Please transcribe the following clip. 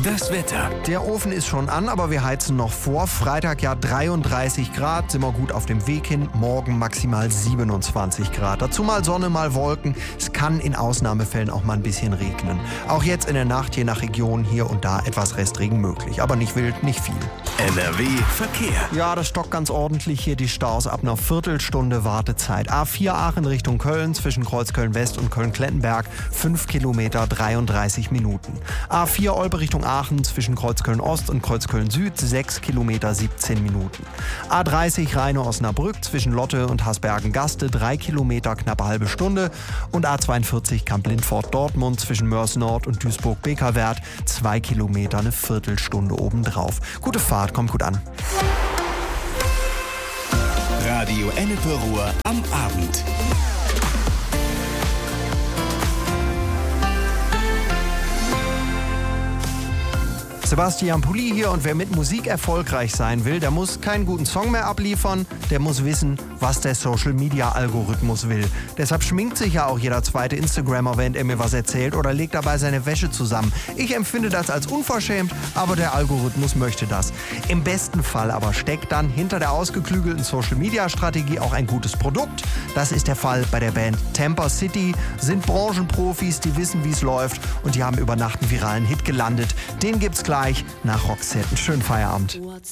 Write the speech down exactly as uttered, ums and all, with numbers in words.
Das Wetter. Der Ofen ist schon an, aber wir heizen noch vor. Freitag ja dreiunddreißig Grad, sind wir gut auf dem Weg hin. Morgen maximal siebenundzwanzig Grad. Dazu mal Sonne, mal Wolken. Es kann in Ausnahmefällen auch mal ein bisschen regnen. Auch jetzt in der Nacht je nach Region hier und da etwas Restregen möglich. Aber nicht wild, nicht viel. N R W Verkehr. Ja, das stockt ganz ordentlich hier die Staus ab einer Viertelstunde Wartezeit. A vier Aachen Richtung Köln zwischen Kreuzköln West und Köln-Klettenberg fünf Kilometer dreiunddreißig Minuten. A vier Olpe Richtung Aachen zwischen Kreuzköln Ost und Kreuzköln Süd sechs Kilometer siebzehn Minuten. A dreißig Rheine-Osnabrück zwischen Lotte und Hasbergen-Gaste drei Kilometer knappe halbe Stunde und A zweiundvierzig Kamp-Lindfort-Dortmund zwischen Mörs Nord und Duisburg-Bekerwerth zwei Kilometer eine Viertelstunde obendrauf. Gute Fahrt, kommt gut an. Radio Ennepe Ruhr am Abend. Sebastian Pulli hier, und wer mit Musik erfolgreich sein will, der muss keinen guten Song mehr abliefern, der muss wissen, was der Social-Media-Algorithmus will. Deshalb schminkt sich ja auch jeder zweite Instagrammer, während er mir was erzählt, oder legt dabei seine Wäsche zusammen. Ich empfinde das als unverschämt, aber der Algorithmus möchte das. Im besten Fall aber steckt dann hinter der ausgeklügelten Social-Media-Strategie auch ein gutes Produkt. Das ist der Fall bei der Band Tampa City, sind Branchenprofis, die wissen, wie es läuft, und die haben über Nacht einen viralen Hit gelandet. Den gibt's gleich nach Roxette. Schönen Feierabend.